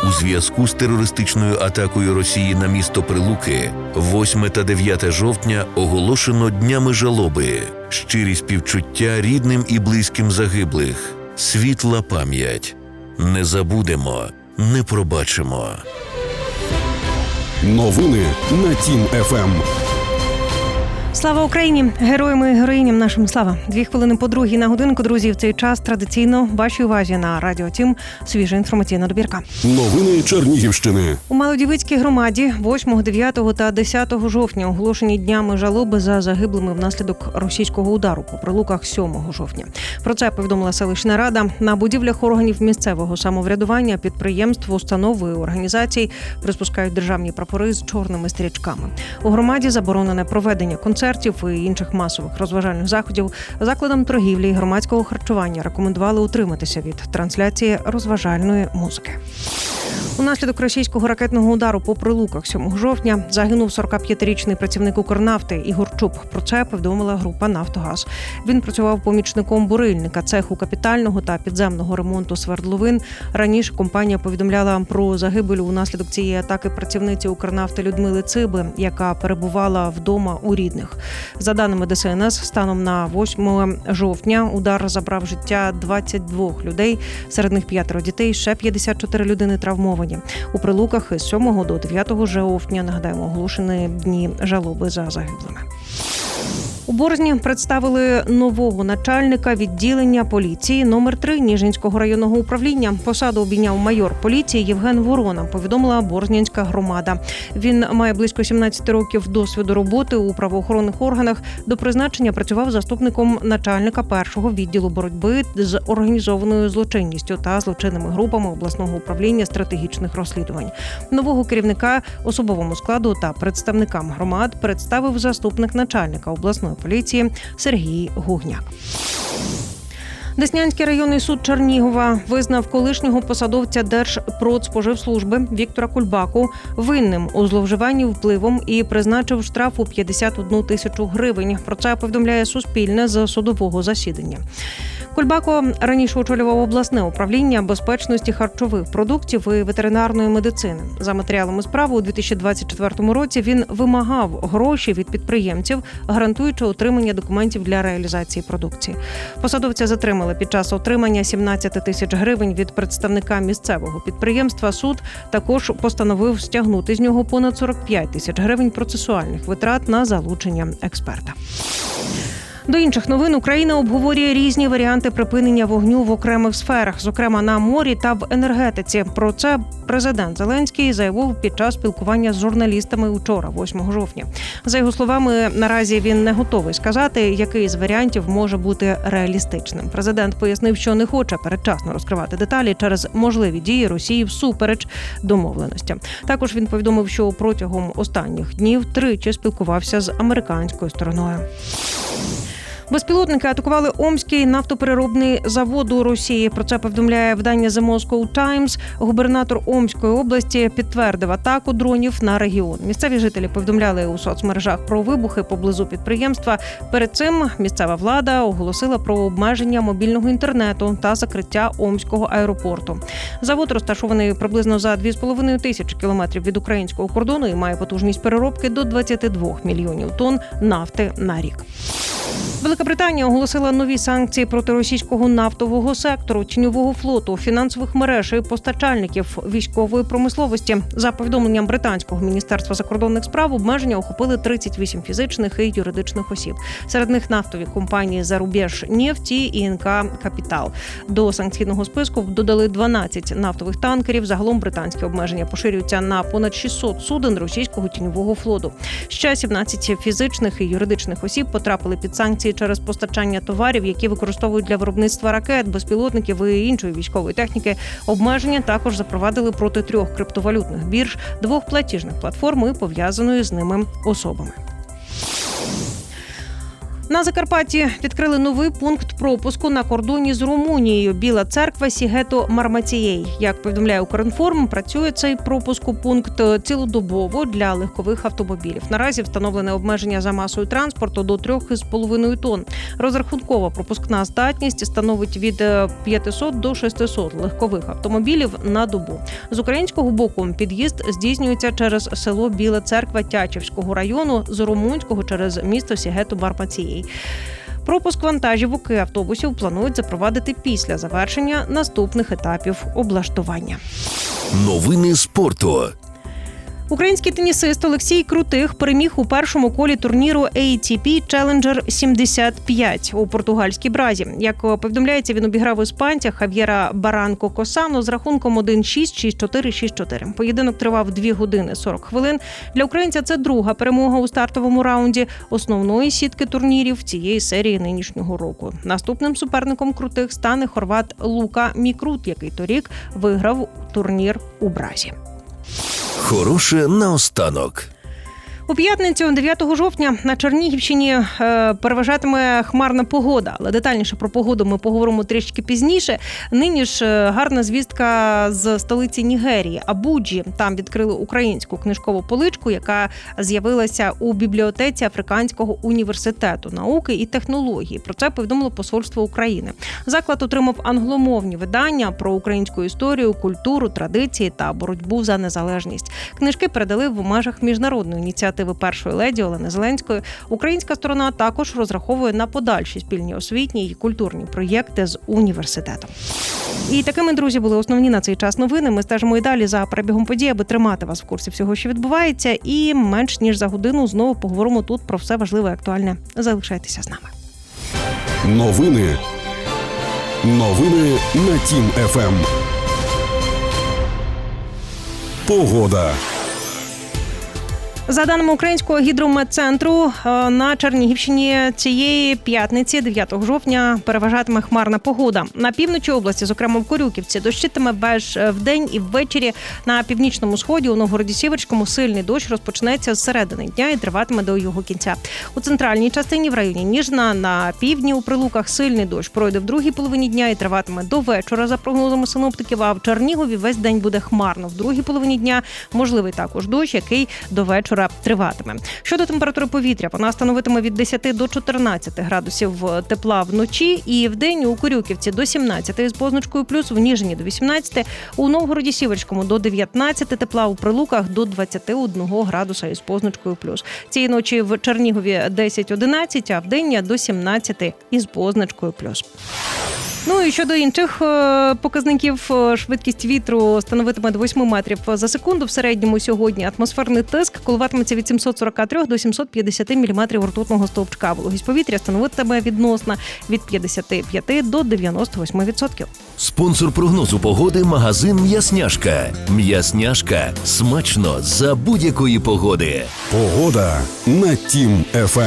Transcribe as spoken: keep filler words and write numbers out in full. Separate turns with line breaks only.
У зв'язку з терористичною атакою Росії на місто Прилуки восьме та дев'яте жовтня оголошено днями жалоби. Щирі співчуття рідним і близьким загиблих. Світла пам'ять. Не забудемо, не пробачимо.
Новини на Тім-ФМ.
Слава Україні! Героям і героїням нашим слава! Дві хвилини по другій на годинку, друзі. В цей час традиційно вашій увазі на Радіо Тім свіжа інформаційна добірка.
Новини Чернігівщини.
У Малодівицькій громаді восьмого, дев'ятого та десятого жовтня оголошені днями жалоби за загиблими внаслідок російського удару по Прилуках сьомого жовтня. Про це повідомила селищна рада. На будівлях органів місцевого самоврядування, підприємств, установ і організацій приспускають державні прапори з чорними стрічками. У громаді заборонене проведення концертів і інших масових розважальних заходів. Закладам торгівлі і громадського харчування рекомендували утриматися від трансляції розважальної музики. Унаслідок російського ракетного удару по Прилуках сьомого жовтня загинув сорокап'ятирічний працівник Укрнафти Ігор Чуб. Про це повідомила група «Нафтогаз». Він працював помічником бурильника цеху капітального та підземного ремонту свердловин. Раніше компанія повідомляла про загибель унаслідок цієї атаки працівниці Укрнафти Людмили Циби, яка перебувала вдома у рідних. За даними Де Ес Ен Ес, станом на восьме жовтня удар забрав життя двадцять двох людей, серед них п'ятеро дітей, ще п'ятдесят чотири людини травмовані. У Прилуках із сьомого до дев'ятого жовтня, нагадаємо, оголошені дні жалоби за загиблими. У Борзні представили нового начальника відділення поліції номер три Ніжинського районного управління. Посаду обійняв майор поліції Євген Ворона, повідомила Борзнянська громада. Він має близько сімнадцять років досвіду роботи у правоохоронних органах. До призначення працював заступником начальника першого відділу боротьби з організованою злочинністю та злочинними групами обласного управління стратегічних розслідувань. Нового керівника особовому складу та представникам громад представив заступник начальника обласної поліції Сергій Гугняк. Деснянський районний суд Чернігова визнав колишнього посадовця Держпродспоживслужби Віктора Кульбаку винним у зловживанні впливом і призначив штраф у п'ятдесят одну тисячу гривень. Про це повідомляє Суспільне з судового засідання. Кульбако раніше очолював обласне управління безпечності харчових продуктів і ветеринарної медицини. За матеріалами справи у дві тисячі двадцять четвертому році він вимагав гроші від підприємців, гарантуючи отримання документів для реалізації продукції. Посадовця затримали під час отримання сімнадцять тисяч гривень від представника місцевого підприємства. Суд також постановив стягнути з нього понад сорок п'ять тисяч гривень процесуальних витрат на залучення експерта. До інших новин. Україна обговорює різні варіанти припинення вогню в окремих сферах, зокрема на морі та в енергетиці. Про це президент Зеленський заявив під час спілкування з журналістами вчора, восьмого жовтня. За його словами, наразі він не готовий сказати, який з варіантів може бути реалістичним. Президент пояснив, що не хоче передчасно розкривати деталі через можливі дії Росії всупереч домовленостям. Також він повідомив, що протягом останніх днів тричі спілкувався з американською стороною. Безпілотники атакували Омський нафтопереробний завод у Росії. Про це повідомляє видання The Moscow Times. Губернатор Омської області підтвердив атаку дронів на регіон. Місцеві жителі повідомляли у соцмережах про вибухи поблизу підприємства. Перед цим місцева влада оголосила про обмеження мобільного інтернету та закриття Омського аеропорту. Завод розташований приблизно за дві з половиною тисячі кілометрів від українського кордону і має потужність переробки до двадцять два мільйонів тонн нафти на рік. Велика Британія оголосила нові санкції проти російського нафтового сектору, тіньового флоту, фінансових мереж і постачальників військової промисловості. За повідомленням британського міністерства закордонних справ, обмеження охопили тридцять вісім фізичних і юридичних осіб. Серед них нафтові компанії «Зарубіжнефті» і «ін ка Капітал». До санкційного списку додали дванадцять нафтових танкерів. Загалом британські обмеження поширюються на понад шістсот суден російського тіньового флоту. Ще сімнадцять фізичних і юридичних осіб потрапили під санкції через постачання товарів, які використовують для виробництва ракет, безпілотників і іншої військової техніки. Обмеження також запровадили проти трьох криптовалютних бірж, двох платіжних платформ і пов'язаної з ними особами. На Закарпатті відкрили новий пункт пропуску на кордоні з Румунією. Біла церква Сігето-Мармацієй. Як повідомляє Укрінформ, працює цей пропуск-пункт цілодобово для легкових автомобілів. Наразі встановлене обмеження за масою транспорту до трьох із половиною тонн. Розрахункова пропускна здатність становить від п'ятисот до шестисот легкових автомобілів на добу. З українського боку під'їзд здійснюється через село Біла церква Тячівського району, з румунського через місто Сігето-Мармацієй. Пропуск вантажівок і автобусів планують запровадити після завершення наступних етапів облаштування.
Новини спорту.
Український тенісист Олексій Крутих переміг у першому колі турніру ей ті пі Challenger сімдесят п'ять у португальській Бразі. Як повідомляється, він обіграв іспанця Хав'єра Баранко Косану з рахунком один шість, шість чотири, шість чотири. Поєдинок тривав дві години сорок хвилин. Для українця це друга перемога у стартовому раунді основної сітки турнірів цієї серії нинішнього року. Наступним суперником Крутих стане хорват Лука Мікрут, який торік виграв турнір у Бразі.
Хороше наостанок.
У п'ятницю, дев'ятого жовтня, на Чернігівщині е, переважатиме хмарна погода. Але детальніше про погоду ми поговоримо трішки пізніше. Нині ж гарна звістка з столиці Нігерії – Абуджі. Там відкрили українську книжкову поличку, яка з'явилася у бібліотеці Африканського університету науки і технології. Про це повідомило посольство України. Заклад отримав англомовні видання про українську історію, культуру, традиції та боротьбу за незалежність. Книжки передали в межах міжнародної ініціативи першої леді Олени Зеленської. Українська сторона також розраховує на подальші спільні освітні і культурні проєкти з університетом. І такими, друзі, були основні на цей час новини. Ми стежимо і далі за перебігом подій, аби тримати вас в курсі всього, що відбувається. І менш ніж за годину знову поговоримо тут про все важливе і актуальне. Залишайтеся з нами.
Новини. Новини на Тім еф ем. Погода.
За даними Українського гідрометцентру, на Чернігівщині цієї п'ятниці, дев'ятого жовтня, переважатиме хмарна погода. На півночі області, зокрема в Корюківці, дощитиме без вдень і ввечері. На північному сході, у Новгороді-Сіверському, сильний дощ розпочнеться з середини дня і триватиме до його кінця. У центральній частині в районі Ніжна, на півдні у Прилуках сильний дощ пройде в другій половині дня і триватиме до вечора, за прогнозами синоптиків, а в Чернігові весь день буде хмарно. В другій половині дня можливий також дощ, який до вечора триватиме. Щодо температури повітря, вона становитиме від десяти до чотирнадцяти градусів тепла вночі і вдень у Корюківці до сімнадцяти з позначкою плюс, в Ніжині до вісімнадцяти, у Новгороді-Сіверському до дев'ятнадцяти тепла, у Прилуках до двадцяти одного градуса із позначкою плюс. Цієї ночі в Чернігові десять-одинадцять, а вдень до сімнадцяти із позначкою плюс. Ну і щодо інших показників, швидкість вітру становитиме до восьми метрів за секунду. В середньому сьогодні атмосферний тиск коливатиметься від сімсот сорок три до сімсот п'ятдесят міліметрів ртутного стовпчика. Вологість повітря становитиме відносна від п'ятдесят п'ять до дев'яносто вісім відсотків.
Спонсор прогнозу погоди – магазин «М'ясняшка». «М'ясняшка» – смачно за будь-якої погоди.
Погода на Тім еф ем.